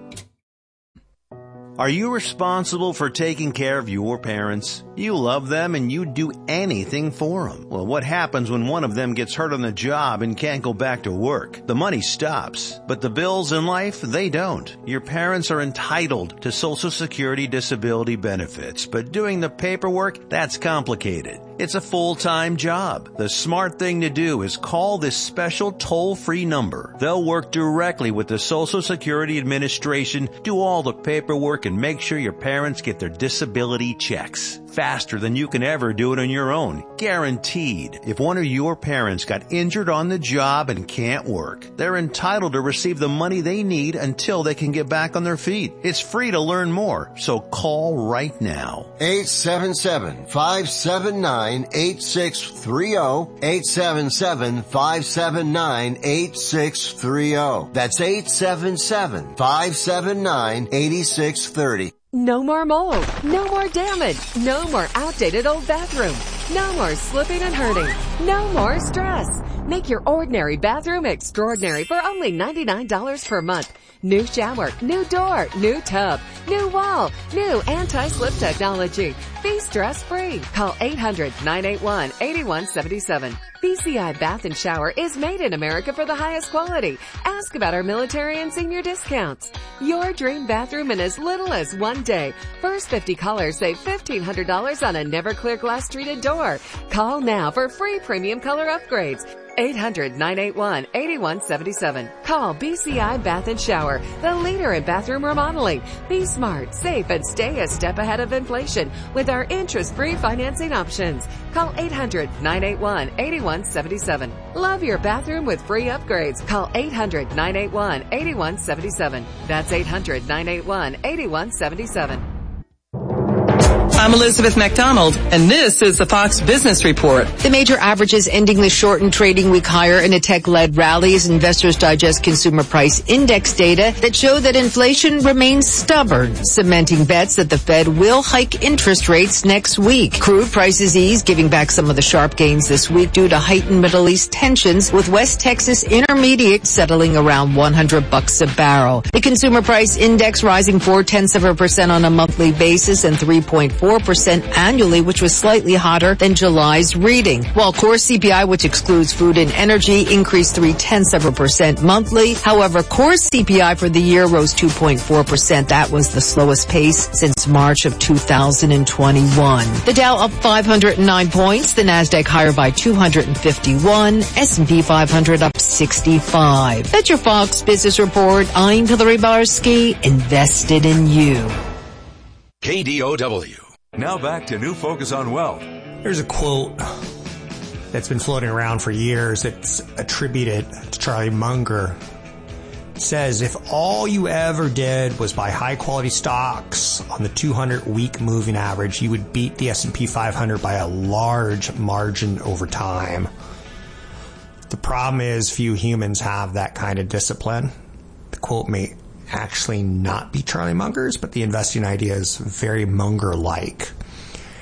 Are you responsible for taking care of your parents? You love them and you'd do anything for them. Well, what happens when one of them gets hurt on the job and can't go back to work? The money stops, but the bills in life, they don't. Your parents are entitled to Social Security disability benefits, but doing the paperwork, that's complicated. It's a full-time job. The smart thing to do is call this special toll-free number. They'll work directly with the Social Security Administration, do all the paperwork, and make sure your parents get their disability checks. Faster than you can ever do it on your own. Guaranteed. If one of your parents got injured on the job and can't work, they're entitled to receive the money they need until they can get back on their feet. It's free to learn more, so call right now. eight seven seven, five seven nine, eight six three zero. eight seven seven, five seven nine, eight six three zero. That's eight seven seven, five seven nine, eight six three zero. No more mold. No more damage. No more outdated old bathroom. No more slipping and hurting. No more stress. Make your ordinary bathroom extraordinary for only ninety-nine dollars per month. New shower, new door, new tub, new wall, new anti-slip technology. Be stress-free. Call eight hundred nine eight one eight one seven seven. B C I Bath and Shower is made in America for the highest quality. Ask about our military and senior discounts. Your dream bathroom in as little as one day. First fifty callers save fifteen hundred dollars on a never clear glass treated door. Call now for free premium color upgrades. eight hundred nine eight one eight one seven seven. Call B C I Bath and Shower, the leader in bathroom remodeling. Be smart, safe, and stay a step ahead of inflation with our interest-free financing options. Call eight hundred nine eight one eight one seven seven. Love your bathroom with free upgrades. Call eight hundred nine eight one eight one seven seven. That's eight hundred nine eight one eight one seven seven. I'm Elizabeth McDonald, and this is the Fox Business Report. The major averages ending the shortened trading week higher in a tech-led rally as investors digest consumer price index data that show that inflation remains stubborn, cementing bets that the Fed will hike interest rates next week. Crude prices ease, giving back some of the sharp gains this week due to heightened Middle East tensions, with West Texas Intermediate settling around one hundred bucks a barrel. The consumer price index rising four tenths of a percent on a monthly basis and three point four percent annually, which was slightly hotter than July's reading. While core C P I, which excludes food and energy, increased three tenths of a percent monthly. However, core C P I for the year rose two point four percent. That was the slowest pace since March of two thousand twenty-one. The Dow up five hundred nine points, the Nasdaq higher by two hundred fifty-one, S and P five hundred up sixty-five. That's your Fox Business Report. I'm Hillary Barsky, invested in you. K D O W. Now back to New Focus on Wealth. There's a quote that's been floating around for years. It's attributed to Charlie Munger. It says, if all you ever did was buy high quality stocks on the two hundred week moving average, you would beat the S and P five hundred by a large margin over time. The problem is few humans have that kind of discipline. The quote may actually not be Charlie Munger's, but the investing idea is very Munger-like.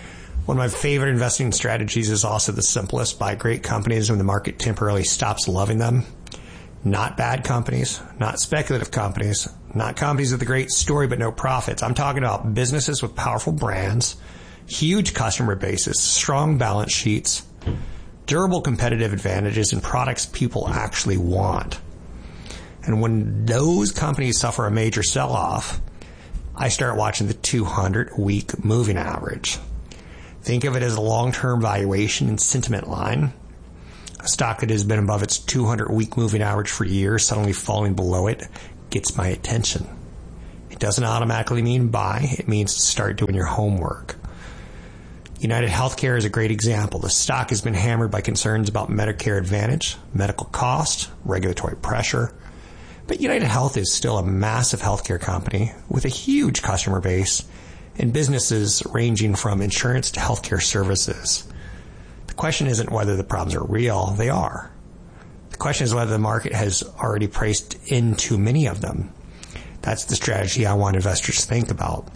One of my favorite investing strategies is also the simplest. Buy great companies when the market temporarily stops loving them. Not bad companies, not speculative companies, not companies with a great story but no profits. I'm talking about businesses with powerful brands, huge customer bases, strong balance sheets, durable competitive advantages, and products people actually want. And when those companies suffer a major sell-off, I start watching the two hundred week moving average. Think of it as a long-term valuation and sentiment line. A stock that has been above its two hundred week moving average for years, suddenly falling below it, gets my attention. It doesn't automatically mean buy. It means start doing your homework. United Healthcare is a great example. The stock has been hammered by concerns about Medicare Advantage, medical cost, regulatory pressure. But United Health is still a massive healthcare company with a huge customer base and businesses ranging from insurance to healthcare services. The question isn't whether the problems are real. They are. The question is whether the market has already priced in too many of them. That's the strategy I want investors to think about.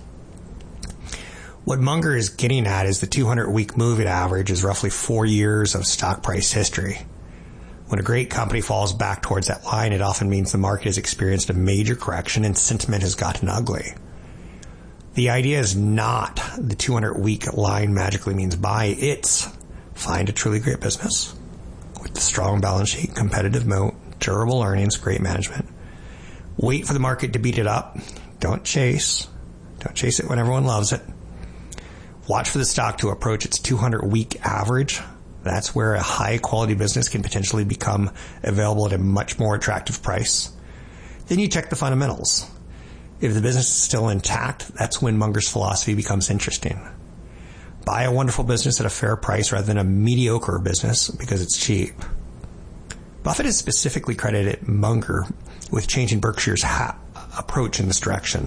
What Munger is getting at is the two hundred week moving average is roughly four years of stock price history. When a great company falls back towards that line, it often means the market has experienced a major correction and sentiment has gotten ugly. The idea is not the two hundred week line magically means buy. It's find a truly great business with a strong balance sheet, competitive moat, durable earnings, great management. Wait for the market to beat it up. Don't chase. Don't chase it when everyone loves it. Watch for the stock to approach its two hundred week average. That's where a high quality business can potentially become available at a much more attractive price. Then you check the fundamentals. If the business is still intact, that's when Munger's philosophy becomes interesting. Buy a wonderful business at a fair price rather than a mediocre business because it's cheap. Buffett has specifically credited Munger with changing Berkshire's ha- approach in this direction.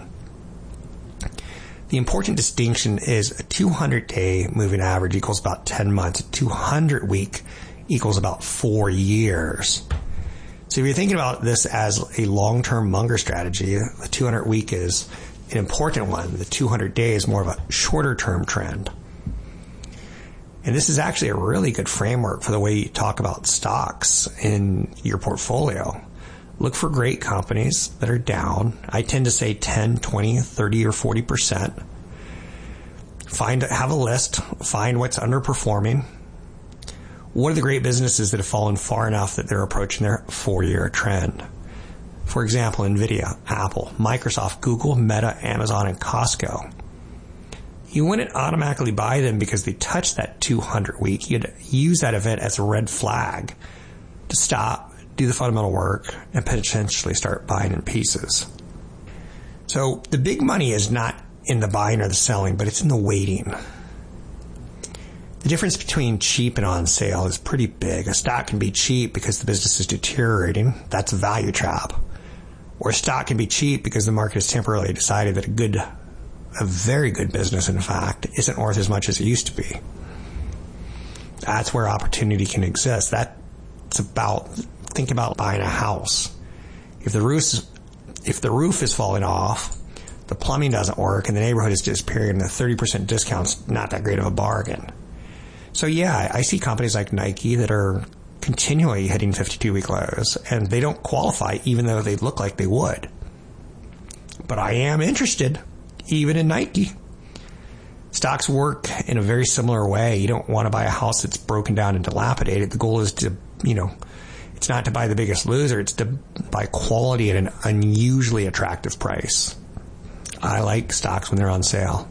The important distinction is a two hundred day moving average equals about ten months. A two hundred week equals about four years. So if you're thinking about this as a long-term Munger strategy, the two hundred week is an important one. The two hundred day is more of a shorter-term trend. And this is actually a really good framework for the way you talk about stocks in your portfolio. Look for great companies that are down. I tend to say ten, twenty, thirty, or forty percent. Find, have a list. Find what's underperforming. What are the great businesses that have fallen far enough that they're approaching their four-year trend? For example, NVIDIA, Apple, Microsoft, Google, Meta, Amazon, and Costco. You wouldn't automatically buy them because they touched that two hundred week. You'd use that event as a red flag to stop, do the fundamental work, and potentially start buying in pieces. So the big money is not in the buying or the selling, but it's in the waiting. The difference between cheap and on sale is pretty big. A stock can be cheap because the business is deteriorating. That's a value trap. Or a stock can be cheap because the market has temporarily decided that a good, a very good business, in fact, isn't worth as much as it used to be. That's where opportunity can exist. That's about, think about buying a house. If the roof is, if the roof is falling off, the plumbing doesn't work, and the neighborhood is disappearing, and the thirty percent discount's not that great of a bargain. So yeah, I see companies like Nike that are continually hitting fifty-two week lows, and they don't qualify even though they look like they would. But I am interested, even in Nike. Stocks work in a very similar way. You don't want to buy a house that's broken down and dilapidated. The goal is to, you know, it's not to buy the biggest loser. It's to buy quality at an unusually attractive price. I like stocks when they're on sale.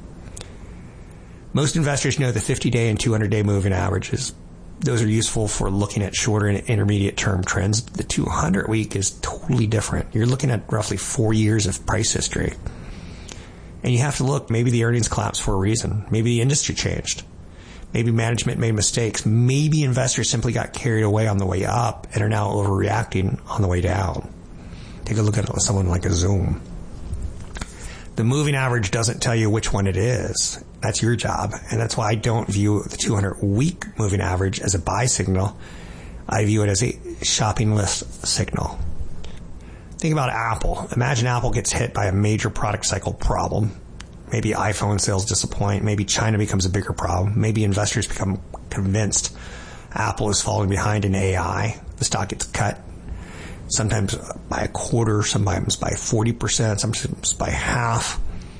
Most investors know the fifty day and two hundred day moving averages. Those are useful for looking at shorter and intermediate term trends. The two hundred week is totally different. You're looking at roughly four years of price history. And you have to look, maybe the earnings collapsed for a reason. Maybe the industry changed. Maybe management made mistakes. Maybe investors simply got carried away on the way up and are now overreacting on the way down. Take a look at it with someone like a Zoom. The moving average doesn't tell you which one it is. That's your job. And that's why I don't view the two hundred week moving average as a buy signal. I view it as a shopping list signal. Think about Apple. Imagine Apple gets hit by a major product cycle problem. Maybe iPhone sales disappoint. Maybe China becomes a bigger problem. Maybe investors become convinced Apple is falling behind in A I. The stock gets cut, sometimes by a quarter, sometimes by forty percent, sometimes by half.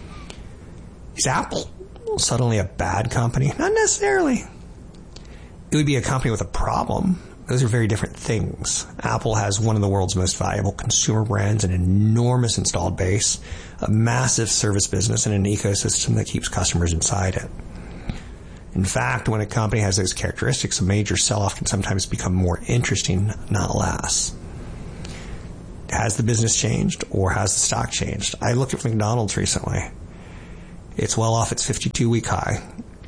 Is Apple suddenly a bad company? Not necessarily. It would be a company with a problem. Those are very different things. Apple has one of the world's most valuable consumer brands, an enormous installed base, a massive service business, and an ecosystem that keeps customers inside it. In fact, when a company has those characteristics, a major sell-off can sometimes become more interesting, not less. Has the business changed, or has the stock changed? I looked at McDonald's recently. It's well off its fifty-two week high.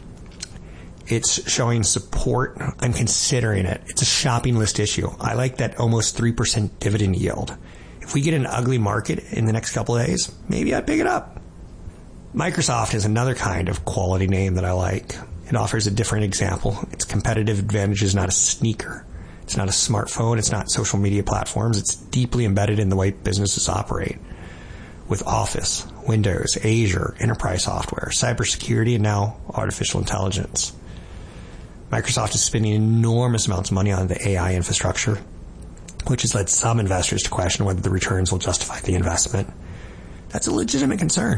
It's showing support. I'm considering it. It's a shopping list issue. I like that almost three percent dividend yield. If we get an ugly market in the next couple of days, maybe I'd pick it up. Microsoft is another kind of quality name that I like. It offers a different example. Its competitive advantage is not a sneaker. It's not a smartphone. It's not social media platforms. It's deeply embedded in the way businesses operate. With Office, Windows, Azure, enterprise software, cybersecurity, and now artificial intelligence. Microsoft is spending enormous amounts of money on the A I infrastructure, which has led some investors to question whether the returns will justify the investment. That's a legitimate concern.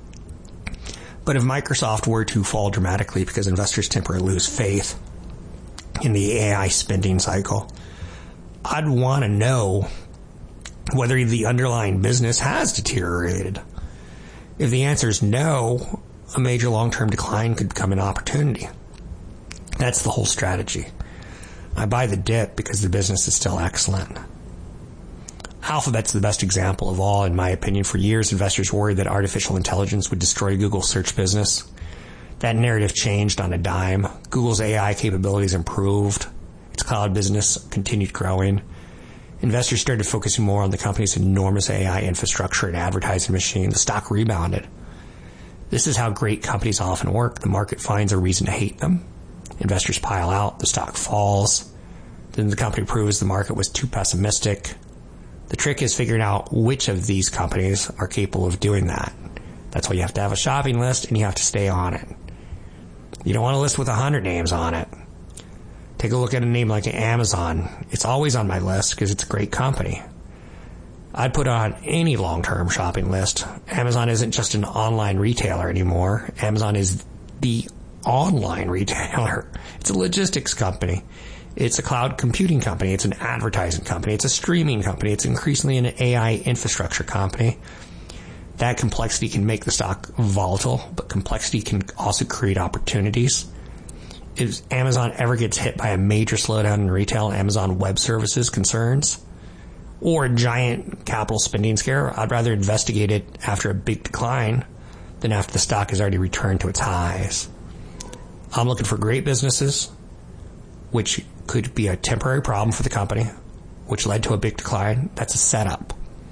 But if Microsoft were to fall dramatically because investors temporarily lose faith in the A I spending cycle, I'd want to know whether the underlying business has deteriorated. If the answer is no, a major long-term decline could become an opportunity. That's the whole strategy. I buy the dip because the business is still excellent. Alphabet's the best example of all, in my opinion. For years, investors worried that artificial intelligence would destroy Google's search business. That narrative changed on a dime. Google's A I capabilities improved. Its cloud business continued growing. Investors started focusing more on the company's enormous A I infrastructure and advertising machine. The stock rebounded. This is how great companies often work. The market finds a reason to hate them. Investors pile out. The stock falls. Then the company proves the market was too pessimistic. The trick is figuring out which of these companies are capable of doing that. That's why you have to have a shopping list and you have to stay on it. You don't want to list with a hundred names on it. Take a look at a name like Amazon. It's always on my list because it's a great company. I'd put on any long-term shopping list. Amazon isn't just an online retailer anymore. Amazon is the online retailer. It's a logistics company. It's a cloud computing company. It's an advertising company. It's a streaming company. It's increasingly an A I infrastructure company. That complexity can make the stock volatile, but complexity can also create opportunities. If Amazon ever gets hit by a major slowdown in retail, Amazon Web Services concerns, or a giant capital spending scare, I'd rather investigate it after a big decline than after the stock has already returned to its highs. I'm looking for great businesses, which could be a temporary problem for the company, which led to a big decline. That's a setup.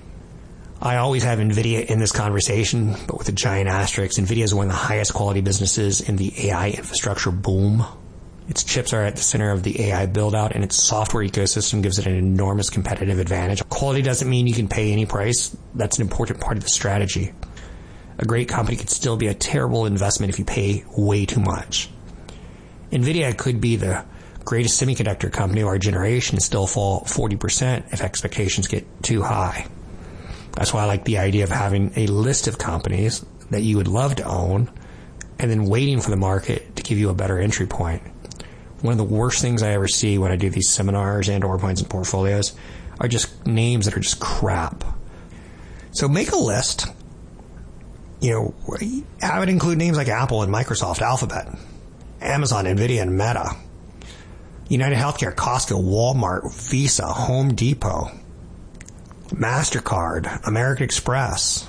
I always have NVIDIA in this conversation, but with a giant asterisk. NVIDIA is one of the highest quality businesses in the A I infrastructure boom. Its chips are at the center of the A I build-out, and its software ecosystem gives it an enormous competitive advantage. Quality doesn't mean you can pay any price. That's an important part of the strategy. A great company could still be a terrible investment if you pay way too much. NVIDIA could be the greatest semiconductor company of our generation and still fall forty percent if expectations get too high. That's why I like the idea of having a list of companies that you would love to own and then waiting for the market to give you a better entry point. One of the worst things I ever see when I do these seminars and or points and portfolios are just names that are just crap. So make a list. You know, I would include names like Apple and Microsoft, Alphabet, Amazon, NVIDIA, and Meta, United Healthcare, Costco, Walmart, Visa, Home Depot, MasterCard, American Express.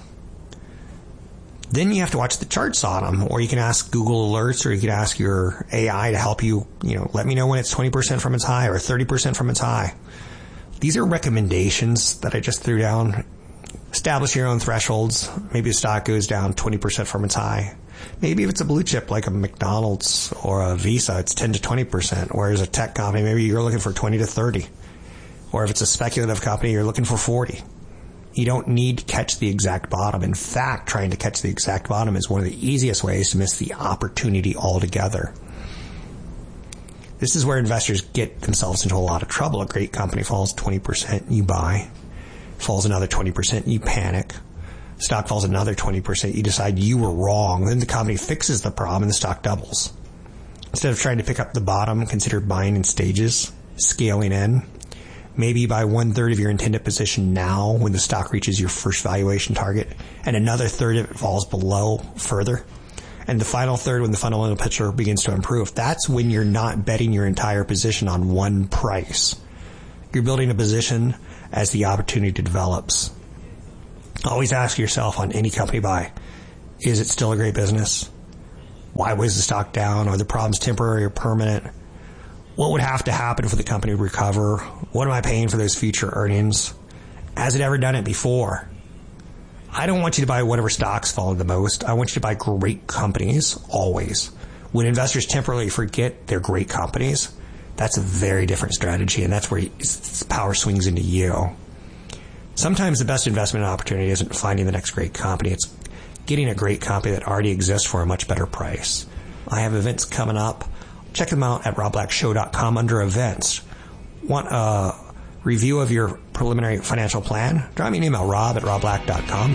Then you have to watch the charts on them, or you can ask Google Alerts, or you can ask your A I to help you, you know, let me know when it's twenty percent from its high or thirty percent from its high. These are recommendations that I just threw down. Establish your own thresholds. Maybe the stock goes down twenty percent from its high. Maybe if it's a blue chip like a McDonald's or a Visa, it's ten to twenty percent. Whereas a tech company, maybe you're looking for twenty to thirty. Or if it's a speculative company, you're looking for forty. You don't need to catch the exact bottom. In fact, trying to catch the exact bottom is one of the easiest ways to miss the opportunity altogether. This is where investors get themselves into a lot of trouble. A great company falls twenty percent, you buy. Falls another twenty percent, you panic. Stock falls another twenty percent, you decide you were wrong. Then the company fixes the problem and the stock doubles. Instead of trying to pick up the bottom, consider buying in stages, scaling in. Maybe you buy one-third of your intended position now when the stock reaches your first valuation target, and another third of it falls below further. And the final third when the fundamental picture begins to improve. That's when you're not betting your entire position on one price. You're building a position as the opportunity develops. Always ask yourself on any company buy, is it still a great business? Why was the stock down? Are the problems temporary or permanent? What would have to happen for the company to recover? What am I paying for those future earnings? Has it ever done it before? I don't want you to buy whatever stocks fall the most. I want you to buy great companies, always. When investors temporarily forget they're great companies, that's a very different strategy, and that's where power swings into you. Sometimes the best investment opportunity isn't finding the next great company. It's getting a great company that already exists for a much better price. I have events coming up. Check them out at rob black show dot com under events. Want a review of your preliminary financial plan? Drop me an email, rob at rob black dot com.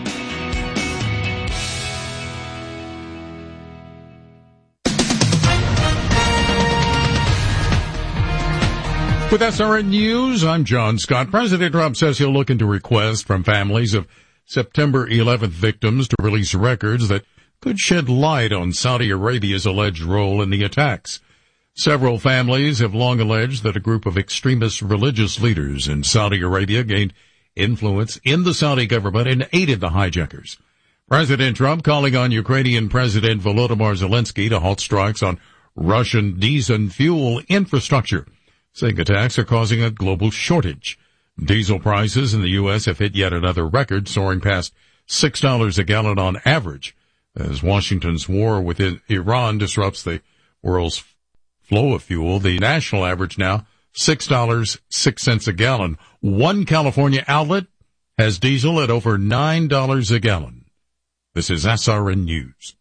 With S R N News, I'm John Scott. President Trump says he'll look into requests from families of September eleventh victims to release records that could shed light on Saudi Arabia's alleged role in the attacks. Several families have long alleged that a group of extremist religious leaders in Saudi Arabia gained influence in the Saudi government and aided the hijackers. President Trump calling on Ukrainian President Volodymyr Zelensky to halt strikes on Russian diesel fuel infrastructure, saying attacks are causing a global shortage. Diesel prices in the U S have hit yet another record, soaring past six dollars a gallon on average, as Washington's war with Iran disrupts the world's flow of fuel. The national average now, six dollars and six cents a gallon. One California outlet has diesel at over nine dollars a gallon. This is S R N News.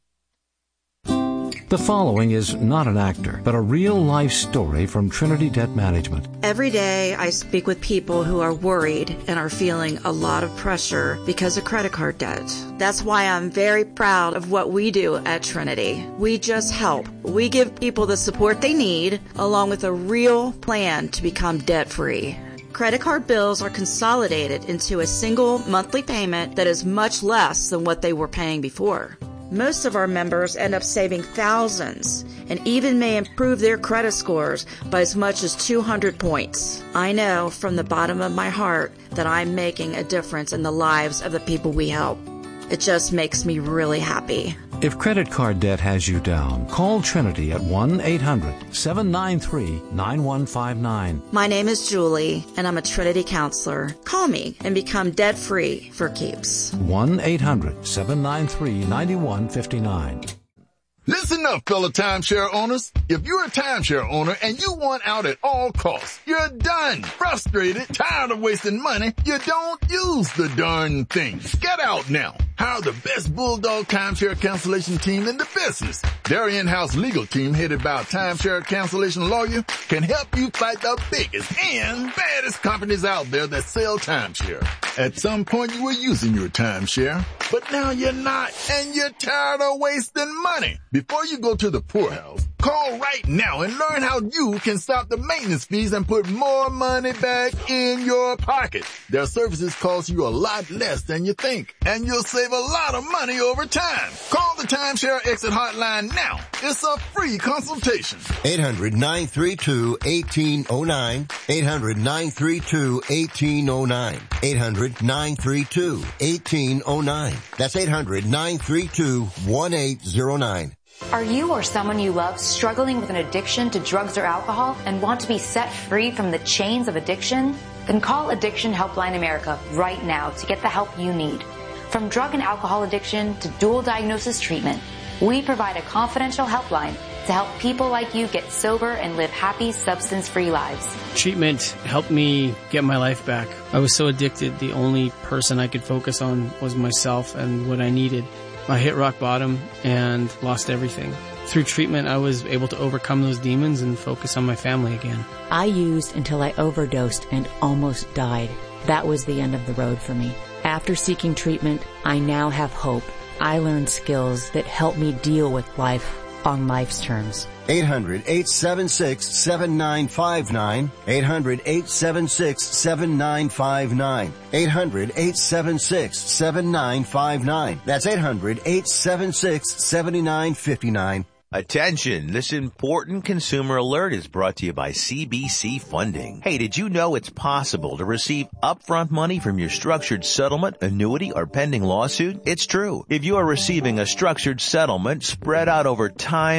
The following is not an actor, but a real-life story from Trinity Debt Management. Every day I speak with people who are worried and are feeling a lot of pressure because of credit card debt. That's why I'm very proud of what we do at Trinity. We just help. We give people the support they need, along with a real plan to become debt-free. Credit card bills are consolidated into a single monthly payment that is much less than what they were paying before. Most of our members end up saving thousands and even may improve their credit scores by as much as two hundred points. I know from the bottom of my heart that I'm making a difference in the lives of the people we help. It just makes me really happy. If credit card debt has you down, call Trinity at one eight hundred seven nine three nine one five nine. My name is Julie, and I'm a Trinity counselor. Call me and become debt-free for keeps. one eight hundred seven nine three nine one five nine. Listen up, fellow timeshare owners. If you're a timeshare owner and you want out at all costs, you're done, frustrated, tired of wasting money, you don't use the darn thing. Get out now. Hire the best Bulldog timeshare cancellation team in the business. Their in-house legal team, headed by a timeshare cancellation lawyer, can help you fight the biggest and baddest companies out there that sell timeshare. At some point you were using your timeshare, but now you're not, and you're tired of wasting money. Before you go to the poorhouse, call right now and learn how you can stop the maintenance fees and put more money back in your pocket. Their services cost you a lot less than you think, and you'll save a lot of money over time. Call the Timeshare Exit Hotline now. It's a free consultation. eight hundred nine three two one eight zero nine. eight hundred nine three two one eight zero nine. eight hundred nine three two one eight zero nine. That's eight hundred nine three two one eight zero nine. Are you or someone you love struggling with an addiction to drugs or alcohol and want to be set free from the chains of addiction? Then call Addiction Helpline America right now to get the help you need. From drug and alcohol addiction to dual diagnosis treatment, We provide a confidential helpline to help people like you get sober and live happy, substance-free lives. Treatment helped me get my life back. I was so addicted, the only person I could focus on was myself and what I needed. I hit rock bottom and lost everything. Through treatment, I was able to overcome those demons and focus on my family again. I used until I overdosed and almost died. That was the end of the road for me. After seeking treatment, I now have hope. I learned skills that help me deal with life on life's terms. eight hundred, eight seven six, seven nine five nine. eight hundred, eight seven six, seven nine five nine. eight hundred, eight seven six, seven nine five nine. That's eight hundred, eight seven six, seven nine five nine. Attention, this important consumer alert is brought to you by C B C Funding. Hey, did you know it's possible to receive upfront money from your structured settlement, annuity, or pending lawsuit? It's true. If you are receiving a structured settlement spread out over time,